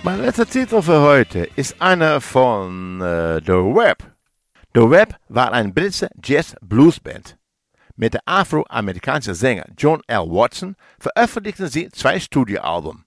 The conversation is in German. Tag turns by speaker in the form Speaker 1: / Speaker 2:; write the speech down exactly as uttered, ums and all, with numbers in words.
Speaker 1: Mein letzter Titel für heute ist einer von äh, The Web. The Web war eine britische Jazz-Blues-Band. Mit der afro-amerikanischen Sänger John L. Watson veröffentlichten sie zwei Studioalben.